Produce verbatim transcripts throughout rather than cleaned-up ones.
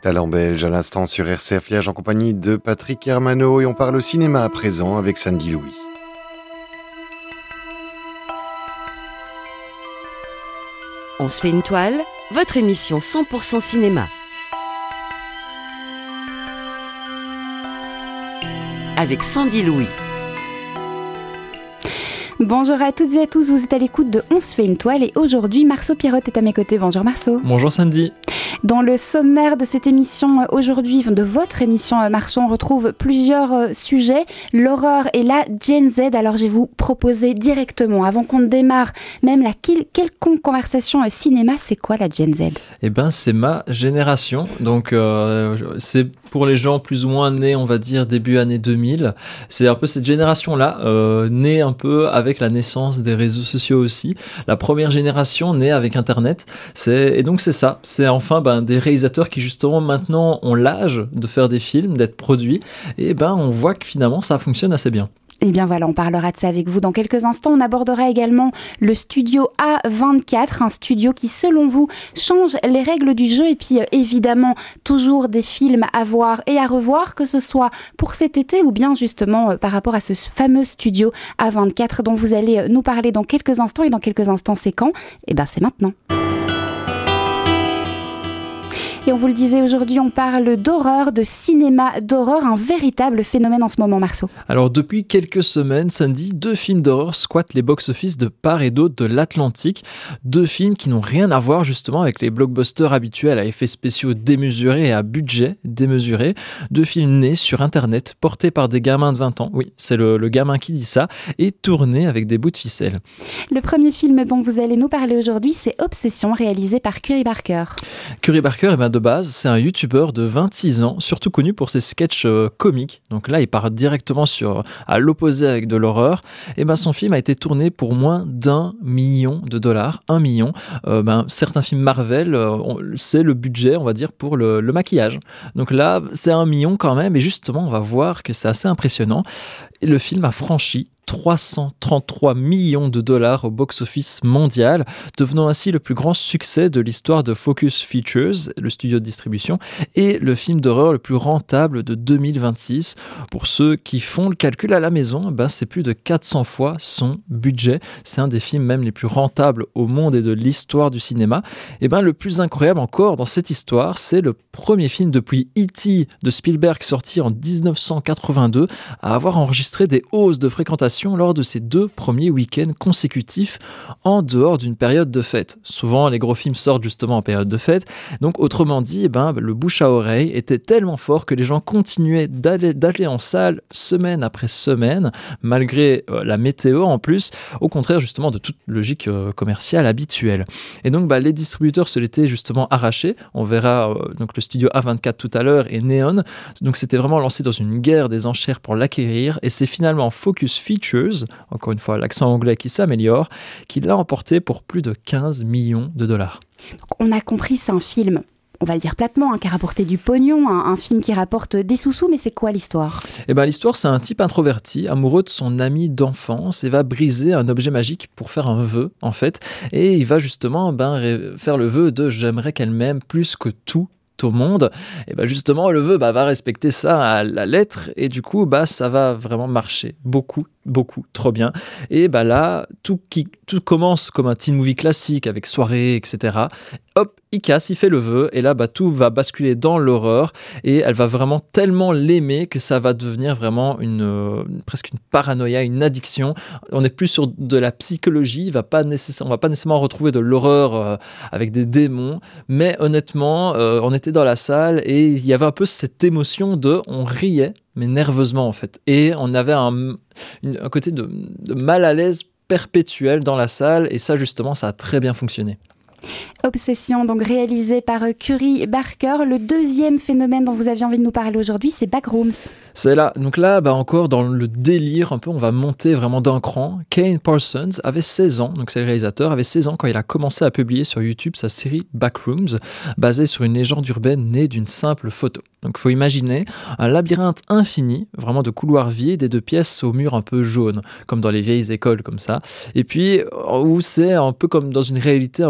Talent belge à l'instant sur R C F Liège en compagnie de Patrick Hermano et on parle au cinéma à présent avec Sandy Louis. On se fait une toile, votre émission cent pour cent cinéma. Avec Sandy Louis. Bonjour à toutes et à tous, vous êtes à l'écoute de On se fait une toile et aujourd'hui Marceau Pirotte est à mes côtés. Bonjour Marceau. Bonjour Sandy. Dans le sommaire de cette émission aujourd'hui, de votre émission Marceau, on retrouve plusieurs sujets, l'horreur et la Gen Z. Alors je vais vous proposer directement, avant qu'on ne démarre même la quel- quelconque conversation cinéma, c'est quoi la Gen Z ? Eh ben c'est ma génération, donc euh, c'est pour les gens plus ou moins nés, on va dire début année deux mille. C'est un peu cette génération-là, euh, née un peu avec la naissance des réseaux sociaux aussi. La première génération née avec Internet. C'est, et donc c'est ça, c'est enfin ben, des réalisateurs qui justement maintenant ont l'âge de faire des films, d'être produits. Et ben on voit que finalement ça fonctionne assez bien. Eh bien voilà, on parlera de ça avec vous dans quelques instants. On abordera également le studio A vingt-quatre, un studio qui, selon vous, change les règles du jeu. Et puis, euh, évidemment, toujours des films à voir et à revoir, que ce soit pour cet été ou bien justement euh, par rapport à ce fameux studio A vingt-quatre dont vous allez euh, nous parler dans quelques instants. Et dans quelques instants, c'est quand ? Eh bien, c'est maintenant. Et on vous le disait, aujourd'hui, on parle d'horreur, de cinéma d'horreur, un véritable phénomène en ce moment, Marceau. Alors, depuis quelques semaines, Sandy, deux films d'horreur squattent les box-office de part et d'autre de l'Atlantique. Deux films qui n'ont rien à voir justement avec les blockbusters habituels à effets spéciaux démesurés et à budget démesuré. Deux films nés sur Internet, portés par des gamins de vingt ans, oui, c'est le, le gamin qui dit ça, et tournés avec des bouts de ficelle. Le premier film dont vous allez nous parler aujourd'hui, c'est Obsession, réalisé par Curry Barker. Curry Barker, eh ben, de base, c'est un youtubeur de vingt-six ans, surtout connu pour ses sketchs euh, comiques. Donc là, il part directement sur, à l'opposé avec de l'horreur. Et ben, son film a été tourné pour moins d'un million de dollars. Un million. Euh, ben, certains films Marvel, euh, on, c'est le budget, on va dire, pour le, le maquillage. Donc là, c'est un million quand même. Et justement, on va voir que c'est assez impressionnant. Et le film a franchi trois cent trente-trois millions de dollars au box-office mondial, devenant ainsi le plus grand succès de l'histoire de Focus Features, le studio de distribution, et le film d'horreur le plus rentable de deux mille vingt-six. Pour ceux qui font le calcul à la maison, ben c'est plus de quatre cents fois son budget. C'est un des films même les plus rentables au monde et de l'histoire du cinéma. Et ben le plus incroyable encore dans cette histoire, c'est le premier film depuis E T de Spielberg sorti en dix-neuf cent quatre-vingt-deux à avoir enregistré des hausses de fréquentation lors de ses deux premiers week-ends consécutifs en dehors d'une période de fête. Souvent, les gros films sortent justement en période de fête. Donc, autrement dit, eh ben, le bouche à oreille était tellement fort que les gens continuaient d'aller, d'aller en salle semaine après semaine, malgré euh, la météo en plus, au contraire justement de toute logique euh, commerciale habituelle. Et donc, bah, les distributeurs se l'étaient justement arrachés. On verra euh, donc le studio A vingt-quatre tout à l'heure et Neon. Donc, c'était vraiment lancé dans une guerre des enchères pour l'acquérir et c'est finalement Focus Features, encore une fois l'accent anglais qui s'améliore, qui l'a emporté pour plus de quinze millions de dollars. Donc, on a compris, c'est un film, on va le dire platement, hein, qui a rapporté du pognon, un, un film qui rapporte des sous-sous, mais c'est quoi l'histoire ? Eh ben, l'histoire, c'est un type introverti, amoureux de son ami d'enfance et va briser un objet magique pour faire un vœu, en fait. Et il va justement ben, faire le vœu de « j'aimerais qu'elle m'aime plus que tout ». au monde, et bah justement le vœu bah, va respecter ça à la lettre et du coup bah, ça va vraiment marcher beaucoup, beaucoup, trop bien. Et bah là, tout, qui, tout commence comme un teen movie classique avec soirée, et cetera. Hop, il casse, il fait le vœu et là bah, tout va basculer dans l'horreur et elle va vraiment tellement l'aimer que ça va devenir vraiment une, euh, presque une paranoïa, une addiction. On n'est plus sur de la psychologie, va pas nécessaire, on va pas nécessairement retrouver de l'horreur euh, avec des démons, mais honnêtement, euh, on était dans la salle et il y avait un peu cette émotion de on riait, mais nerveusement en fait. Et on avait un, une, un côté de, de mal à l'aise perpétuel dans la salle et ça justement, ça a très bien fonctionné. Obsession, donc réalisé par Curry Barker. Le deuxième phénomène dont vous aviez envie de nous parler aujourd'hui, c'est Backrooms. C'est là, donc là, bah encore dans le délire, un peu, on va monter vraiment d'un cran. Kane Parsons avait seize ans, donc c'est le réalisateur, avait seize ans quand il a commencé à publier sur YouTube sa série Backrooms, basée sur une légende urbaine née d'une simple photo. Donc il faut imaginer un labyrinthe infini, vraiment de couloirs vides et de pièces aux murs un peu jaunes, comme dans les vieilles écoles comme ça. Et puis, où c'est un peu comme dans une réalité un peu parallèle.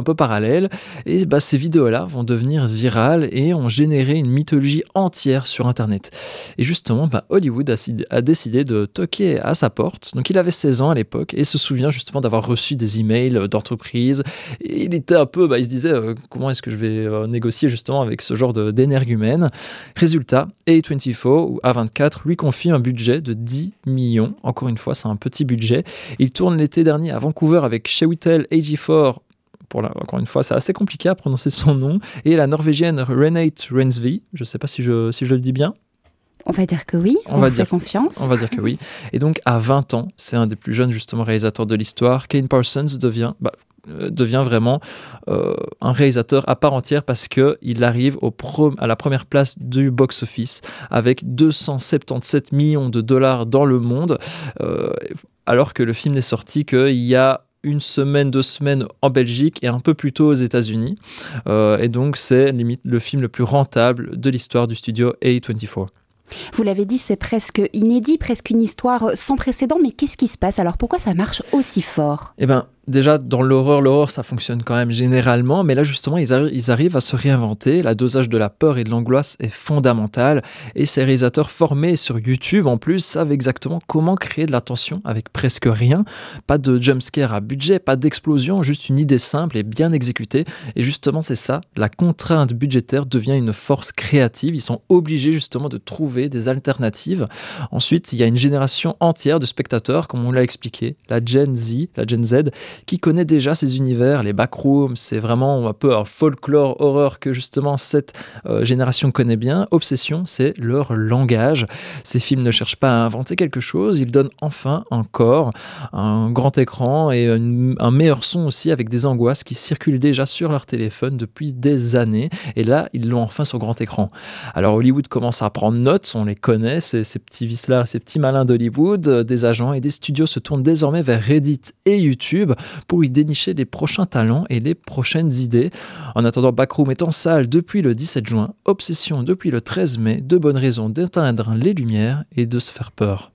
parallèle. Et bah, ces vidéos-là vont devenir virales et ont généré une mythologie entière sur Internet. Et justement, bah, Hollywood a, a décidé de toquer à sa porte. Donc il avait seize ans à l'époque et se souvient justement d'avoir reçu des emails d'entreprise. Et il était un peu, bah, il se disait euh, comment est-ce que je vais euh, négocier justement avec ce genre de, d'énergumène. Résultat, A vingt-quatre ou A vingt-quatre lui confie un budget de dix millions. Encore une fois, c'est un petit budget. Il tourne l'été dernier à Vancouver avec Chiwetel Ejiofor. Pour la, encore une fois, c'est assez compliqué à prononcer son nom. Et la Norvégienne Renate Reinsve. Je ne sais pas si je, si je le dis bien. On va dire que oui, on, on va fait dire, confiance. On va dire que oui. Et donc, à vingt ans, c'est un des plus jeunes justement réalisateurs de l'histoire. Kane Parsons devient... Bah, devient vraiment euh, un réalisateur à part entière parce qu'il arrive au pro- à la première place du box-office avec deux cent soixante-dix-sept millions de dollars dans le monde, euh, alors que le film n'est sorti qu'il y a une semaine, deux semaines en Belgique et un peu plus tôt aux États-Unis. Euh, et donc, c'est limite le film le plus rentable de l'histoire du studio A vingt-quatre. Vous l'avez dit, c'est presque inédit, presque une histoire sans précédent, mais qu'est-ce qui se passe alors? Pourquoi ça marche aussi fort? Eh ben, déjà, dans l'horreur, l'horreur, ça fonctionne quand même généralement, mais là, justement, ils, arri- ils arrivent à se réinventer. La dosage de la peur et de l'angoisse est fondamentale, et ces réalisateurs formés sur YouTube, en plus, savent exactement comment créer de la tension avec presque rien. Pas de jumpscare à budget, pas d'explosion, juste une idée simple et bien exécutée. Et justement, c'est ça, la contrainte budgétaire devient une force créative. Ils sont obligés, justement, de trouver des alternatives. Ensuite, il y a une génération entière de spectateurs, comme on l'a expliqué, la Gen Z, la Gen Z, qui connaît déjà ces univers, les backrooms, c'est vraiment un peu un folklore horreur que justement cette euh, génération connaît bien. Obsession, c'est leur langage. Ces films ne cherchent pas à inventer quelque chose, ils donnent enfin un corps, un grand écran et une, un meilleur son aussi avec des angoisses qui circulent déjà sur leur téléphone depuis des années. Et là, ils l'ont enfin sur grand écran. Alors Hollywood commence à prendre note, on les connaît, ces, ces petits vicelards, ces petits malins d'Hollywood, euh, des agents et des studios se tournent désormais vers Reddit et YouTube pour y dénicher les prochains talents et les prochaines idées. En attendant, Backroom est en salle depuis le dix-sept juin, Obsession depuis le treize mai, de bonnes raisons d'éteindre les lumières et de se faire peur.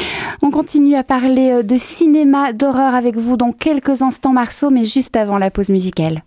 On continue à parler de cinéma, d'horreur avec vous dans quelques instants, Marceau, mais juste avant la pause musicale.